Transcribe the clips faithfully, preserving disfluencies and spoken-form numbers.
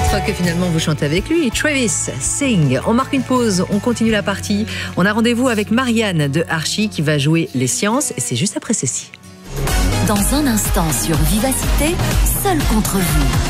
fois que finalement vous chantez avec lui, Travis, Sing. On marque une pause, on continue la partie. On a rendez-vous avec Marianne de Archie qui va jouer les sciences et c'est juste après ceci. Dans un instant sur Vivacité, seul contre vous.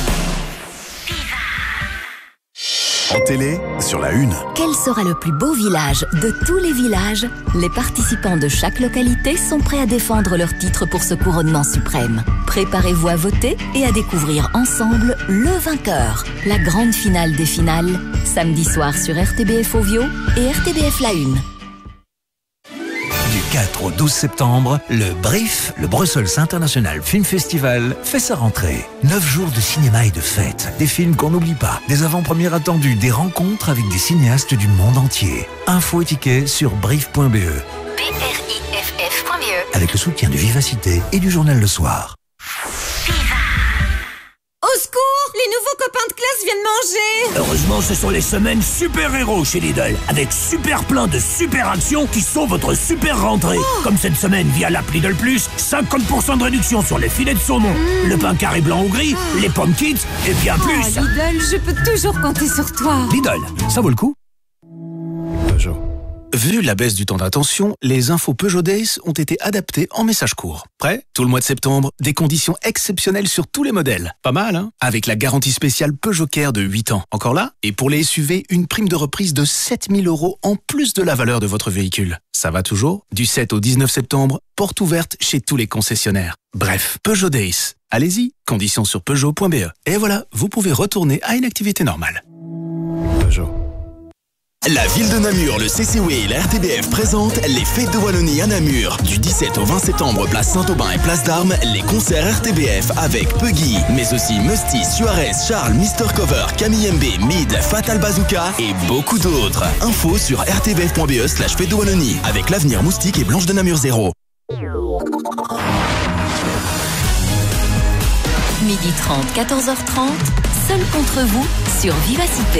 En télé, sur la une. Quel sera le plus beau village de tous les villages? Les participants de chaque localité sont prêts à défendre leur titre pour ce couronnement suprême. Préparez-vous à voter et à découvrir ensemble le vainqueur. La grande finale des finales, samedi soir sur R T B F Ovio et R T B F La Une. Du quatre au douze septembre, le BRIF, le Brussels International Film Festival, fait sa rentrée. Neuf jours de cinéma et de fêtes, des films qu'on n'oublie pas, des avant-premières attendues, des rencontres avec des cinéastes du monde entier. Infos et tickets sur brif point b e. B R I F F point B E. Avec le soutien de Vivacité et du journal Le Soir. Au secours! Les nouveaux copains de classe viennent manger! Heureusement, ce sont les semaines super-héros chez Lidl, avec super plein de super actions qui sont votre super rentrée. Oh. Comme cette semaine via l'app Lidl Plus, cinquante pour cent de réduction sur les filets de saumon, mmh. le pain carré blanc ou gris, oh. les pommes kids et bien oh, plus. Lidl, je peux toujours compter sur toi. Lidl, ça vaut le coup. Peugeot. Vu la baisse du temps d'attention, les infos Peugeot Days ont été adaptées en message court. Prêt? Tout le mois de septembre, des conditions exceptionnelles sur tous les modèles. Pas mal, hein? Avec la garantie spéciale Peugeot Care de huit ans. Encore là? Et pour les S U V, une prime de reprise de sept mille euros en plus de la valeur de votre véhicule. Ça va toujours? Du sept au dix-neuf septembre, porte ouverte chez tous les concessionnaires. Bref, Peugeot Days. Allez-y, conditions sur peugeot point b e. Et voilà, vous pouvez retourner à une activité normale. Peugeot. La ville de Namur, le C C W et la R T B F présentent les Fêtes de Wallonie à Namur. Du dix-sept au vingt septembre, place Saint-Aubin et place d'Armes, les concerts R T B F avec Puggy, mais aussi Musty, Suarez, Charles, mister Cover, Camille M B, Mid, Fatal Bazooka et beaucoup d'autres. Info sur r t b f point b e slash Fêtes de Wallonie avec l'Avenir Moustique et Blanche de Namur zéro. midi trente, quatorze heures trente, seul contre vous sur Vivacité.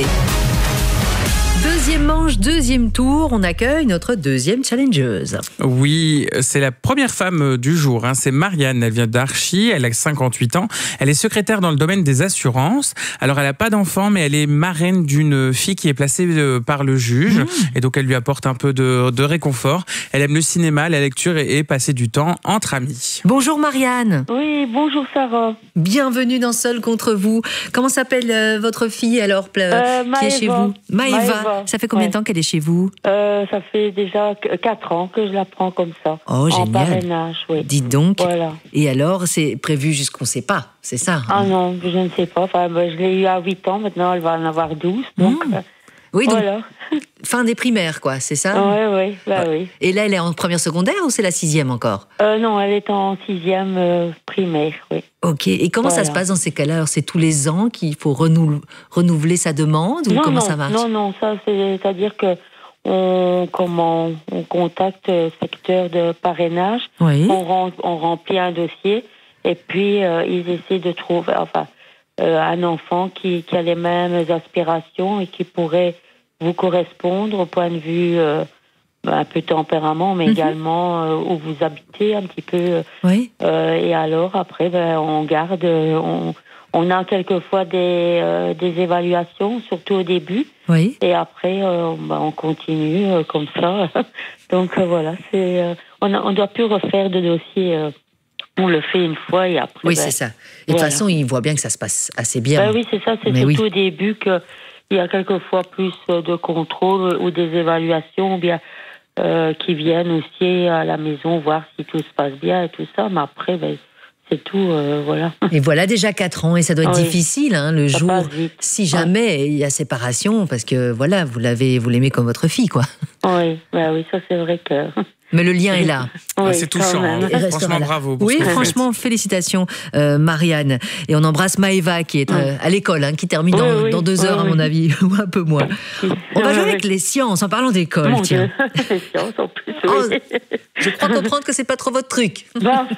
Deuxième manche, deuxième tour, on accueille notre deuxième challengeuse. Oui, c'est la première femme du jour, hein. C'est Marianne, elle vient d'Archie, elle a cinquante-huit ans, elle est secrétaire dans le domaine des assurances. Alors elle n'a pas d'enfant, mais elle est marraine d'une fille qui est placée par le juge, mmh. et donc elle lui apporte un peu de, de réconfort. Elle aime le cinéma, la lecture et, et passer du temps entre amis. Bonjour Marianne. Oui, bonjour Sarah. Bienvenue dans Seul contre vous. Comment s'appelle euh, votre fille alors euh, qui est chez vous? Maëva. Maëva. Ça fait combien ouais. de temps qu'elle est chez vous? euh, Ça fait déjà quatre ans que je la prends comme ça. Oh, génial. En parrainage, oui. Dites donc. Voilà. Et alors, c'est prévu jusqu'on ne sait pas, c'est ça? Ah hein? Non, je ne sais pas. Enfin, ben, je l'ai eu à huit ans, maintenant elle va en avoir douze. Donc, mmh. Oui, donc voilà. Fin des primaires, quoi, c'est ça? Oui, oui, bah oui. Et là, elle est en première secondaire ou c'est la sixième encore? euh, Non, elle est en sixième euh, primaire, oui. Ok, et comment voilà. ça se passe dans ces cas-là? Alors, c'est tous les ans qu'il faut renou- renouveler sa demande ou non, comment non, ça marche? Non, non, ça, c'est, c'est-à-dire que on, comment, on contacte le secteur de parrainage, oui. on, rem, on remplit un dossier et puis euh, ils essaient de trouver enfin, euh, un enfant qui, qui a les mêmes aspirations et qui pourrait vous correspondre au point de vue euh, un peu tempérament, mais mm-hmm. également euh, où vous habitez un petit peu. Euh, oui. euh, et alors, après, ben, on garde... On, on a quelquefois des, euh, des évaluations, surtout au début. Oui. Et après, euh, ben, on continue euh, comme ça. Donc, euh, voilà. C'est, euh, on ne doit plus refaire de dossier... Euh, on le fait une fois et après... Oui, ben, c'est ça. Et de toute voilà. façon, il voit bien que ça se passe assez bien. Ben oui, c'est ça. C'est mais surtout oui. au début que... Il y a quelquefois plus de contrôle ou des évaluations ou bien euh, qui viennent aussi à la maison voir si tout se passe bien et tout ça. Mais après, ben, c'est tout, euh, voilà. Et voilà déjà quatre ans et ça doit être oui. difficile hein, le ça jour si jamais ouais. il y a séparation parce que voilà, vous l'avez, vous l'aimez comme votre fille, quoi. Oui, ben oui, ça c'est vrai que... Mais le lien est là. Oui, c'est touchant. Hein. Franchement, bravo. Oui, franchement, félicitations, euh, Marianne. Et on embrasse Maëva qui est euh, à l'école, hein, qui termine oui, dans, oui, dans deux oui, heures, oui. à mon avis, ou un peu moins. On va jouer avec les sciences en parlant d'école. Mon tiens. Dieu, les sciences en plus. Oh, oui. je crois comprendre que c'est pas trop votre truc. Bah,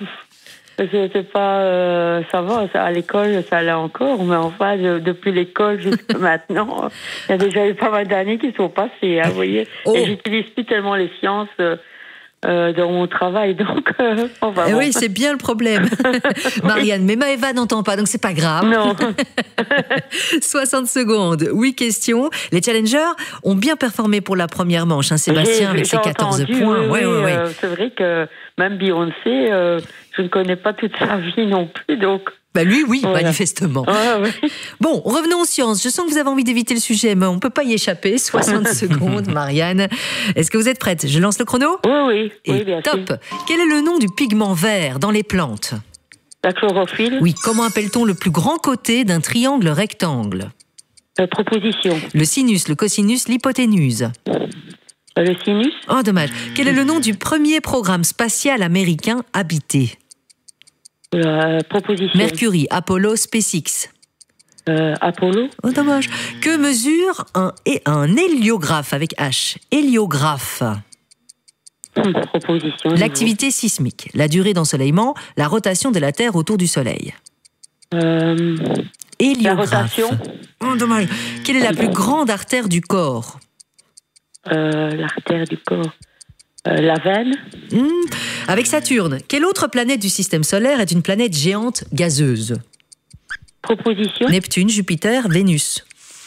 c'est pas, euh, ça va, ça, à l'école, ça allait encore, mais enfin, de, depuis l'école jusqu'à maintenant, il y a déjà eu pas mal d'années qui sont passées, hein, vous voyez. Oh. Et j'utilise plus tellement les sciences. Euh, euh, dans mon travail, donc euh, on va Eh voir. oui, c'est bien le problème. Marianne, mais Maëva n'entend pas, donc c'est pas grave. Non. soixante secondes, huit questions. Les challengers ont bien performé pour la première manche. Hein, Sébastien J'ai- avec j'ai ses quatorze entendu, points. oui, Ouais, oui, ouais, ouais. euh, c'est vrai que même Beyoncé, euh, je ne connais pas toute sa vie non plus, donc... Bah lui, oui, Voilà. manifestement. Ouais, ouais. Bon, revenons aux sciences. Je sens que vous avez envie d'éviter le sujet, mais on ne peut pas y échapper. soixante secondes, Marianne. Est-ce que vous êtes prête? Je lance le chrono? Oui, oui, Et oui, bien top. sûr. Quel est le nom du pigment vert dans les plantes? La chlorophylle, Oui, comment appelle-t-on le plus grand côté d'un triangle rectangle? euh, proposition. Le sinus, le cosinus, l'hypoténuse. Euh, le sinus, Oh, dommage. Quel est le nom du premier programme spatial américain habité? euh, proposition. Mercury, Apollo, SpaceX. Euh, Apollo, Oh, dommage. Que mesure un, et un héliographe avec H? Héliographe. hum, proposition. L'activité sismique, la durée d'ensoleillement, la rotation de la Terre autour du Soleil. Euh, Héliographe. La rotation. Oh, dommage. Quelle est la plus grande artère du corps? euh, l'artère du corps. Euh, la veine, Hmm. Avec Saturne, quelle autre planète du système solaire est une planète géante gazeuse? proposition. Neptune, Jupiter, Vénus.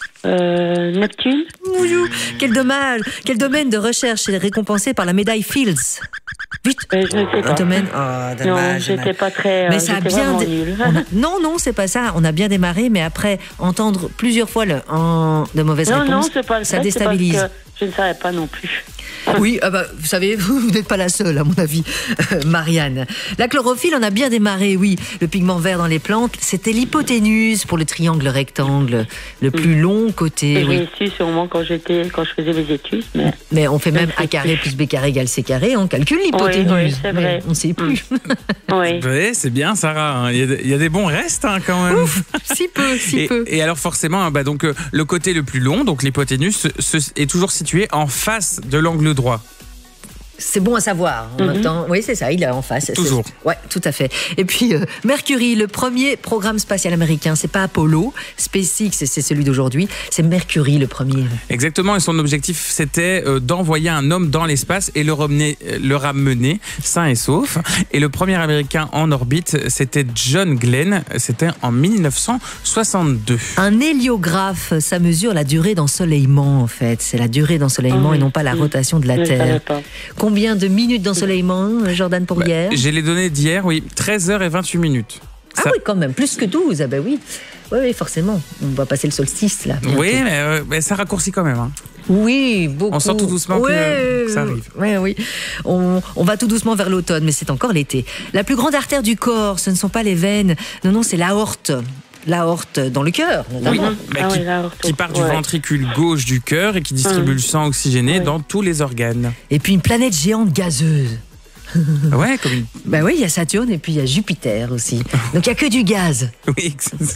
Euh, Neptune, Ouiou, quel dommage. Quel domaine de recherche est récompensé par la médaille Fields? Vite. euh, je ne sais Un pas. domaine. Oh, Non, dommage. j'étais dommage. pas très. Mais euh, ça a j'étais bien. vraiment dé- nulle. on a- Non, non, c'est pas ça. On a bien démarré, mais après entendre plusieurs fois le en de mauvaises Non, réponses, non, c'est pas le ça fait, c'est parce déstabilise. que je ne savais pas non plus. Oui, ah bah, vous savez, vous, vous n'êtes pas la seule, à mon avis, euh, Marianne. La chlorophylle, on a bien démarré, oui. Le pigment vert dans les plantes, c'était l'hypoténuse pour le triangle rectangle, le plus long côté. Et Oui. J'ai su sûrement quand j'étais, quand je faisais mes études, mais Mais on fait même Je A sais carré plus. plus B carré égale C carré, on calcule l'hypoténuse. Oui, oui, c'est Mais vrai. on ne sait plus. oui. Oui, c'est bien, Sarah. hein. Il y, a, il y a des bons restes hein, quand même. si peu, si Et, peu. et alors forcément, hein, bah, donc, euh, le côté le plus long, donc l'hypoténuse, se- se- est toujours situé en face de l'angle droit. C'est bon à savoir. En même temps, oui, c'est ça, il est en face. C'est- Toujours. Ouais, tout à fait. Et puis, euh, Mercury, le premier programme spatial américain, c'est pas Apollo. SpaceX, c'est celui d'aujourd'hui. C'est Mercury, le premier. Exactement, et son objectif, c'était euh, d'envoyer un homme dans l'espace et le ramener, euh, le ramener sain et sauf. Et le premier Américain en orbite, c'était John Glenn. C'était en mille neuf cent soixante-deux. Un héliographe, ça mesure la durée d'ensoleillement, en fait. C'est la durée d'ensoleillement Ah oui. et non pas la Mm. rotation de la Je ne savais Terre. pas. Combien de minutes d'ensoleillement, Jordan, pour Bah, hier? J'ai les données d'hier, oui, treize heures vingt-huit minutes. Ah Ça- oui, quand même, plus que douze. Ah ben oui. Oui, oui, forcément. On va passer le solstice, là. bientôt. Oui, mais, euh, mais ça raccourcit quand même. hein. Oui, beaucoup. On sent tout doucement que- Ouais, que ça arrive. Oui, oui. On, on va tout doucement vers l'automne, mais c'est encore l'été. La plus grande artère du corps, ce ne sont pas les veines. Non, non, c'est l'aorte. L'aorte dans le cœur, Oui, notamment. mais Ah qui, oui, là, qui part du ouais. ventricule gauche du cœur et qui distribue Hum. le sang oxygéné Ouais. dans tous les organes. Et puis une planète géante gazeuse. Ouais, comme une... Ben oui, il y a Saturne et puis il y a Jupiter aussi. Donc il n'y a que du gaz. Oui,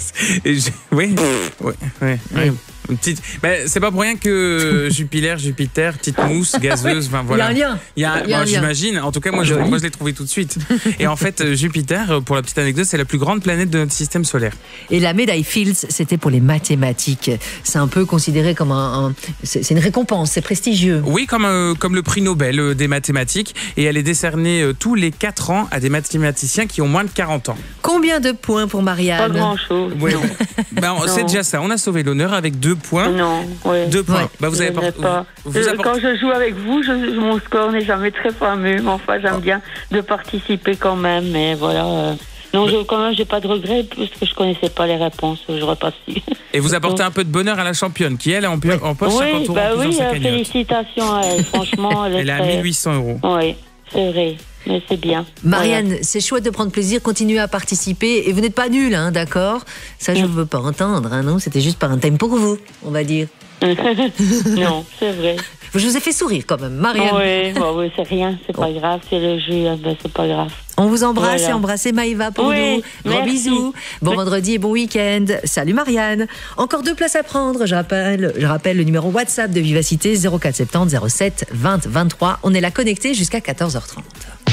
et je- oui, oui, oui, oui. Une petite... ben, c'est pas pour rien que Jupiter, Jupiter, petite mousse gazeuse, enfin voilà. Il y a un lien. Il y a, Il y a un bon, lien. j'imagine. En tout cas, moi, je, Joli. moi, je l'ai trouvé tout de suite. Et en fait, euh, Jupiter, pour la petite anecdote, c'est la plus grande planète de notre système solaire. Et la médaille Fields, c'était pour les mathématiques. C'est un peu considéré comme un... un- c'est c'est une récompense, c'est prestigieux. Oui, comme, euh, comme le prix Nobel euh, des mathématiques. Et elle est décernée euh, tous les quatre ans à des mathématiciens qui ont moins de quarante ans. Combien de points pour Pas Marianne? grand-chose. Oui. Ben, c'est Non. déjà ça. On a sauvé l'honneur avec deux points. Non, ouais. Deux points. Ouais. Bah, vous Je avez n'ai por- pas. vous- vous Je- apportez- Quand je joue avec vous, je- mon score n'est jamais très fameux. Mais enfin, j'aime bien de participer quand même. Mais voilà. euh, Non, je, quand même, j'ai pas de regrets parce que je connaissais pas les réponses. J'aurais pas su. Et vous apportez un peu de bonheur à la championne qui, elle, en, en poche Oui, cinquante euros bah en plus oui, dans sa euh, cagnotte. félicitations à elle. Franchement, elle est Elle est à très- mille huit cents euros. Oui, c'est vrai. Mais c'est bien. Marianne, c'est chouette de prendre plaisir, continuez à participer. Et vous n'êtes pas nul, hein, d'accord? Ça, je ne Mm. veux pas entendre, hein, non? C'était juste par un thème pour vous, on va dire. Voilà. Non, c'est vrai. Je vous ai fait sourire quand même, Marianne. Oui, bah oui, c'est rien, c'est pas grave, c'est le jeu, hein, ben, c'est pas grave. On vous embrasse Voilà. et embrassez Maïva pour Oui, nous. Gros merci. bisous. Bon Oui. vendredi et bon week-end. Salut Marianne. Encore deux places à prendre. Je rappelle, je rappelle le numéro WhatsApp de Vivacité zéro quatre soixante-dix zéro sept vingt vingt-trois. On est là connecté jusqu'à quatorze heures trente.